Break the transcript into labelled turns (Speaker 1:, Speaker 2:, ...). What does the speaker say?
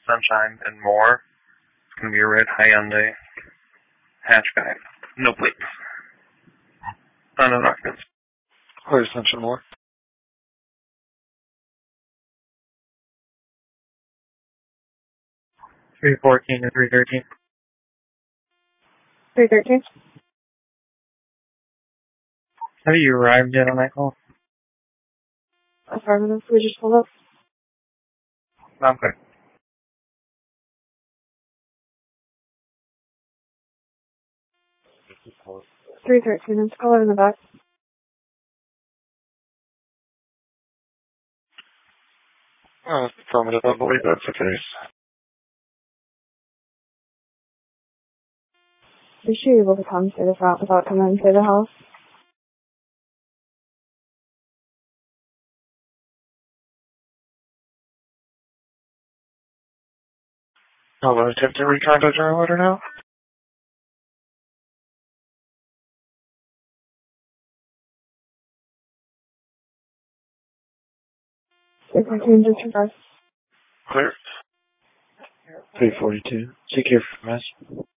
Speaker 1: sunshine, and more. It's going to be a red Hyundai hatchback. No plates. Unknown occupants.
Speaker 2: Where's Sunshine More?
Speaker 1: 314 to 313.
Speaker 3: 313.
Speaker 1: Have you arrived yet on that call?
Speaker 3: Affirmative. We just pulled up.
Speaker 1: Okay.
Speaker 3: Okay. 313. It's color in the back.
Speaker 2: Affirmative, I believe that's the case.
Speaker 3: Is she able to come to the front without coming into the house?
Speaker 2: I'll attempt to recontact her and let her know.
Speaker 3: If I can disregard.
Speaker 2: Clear. 342. Secure from us.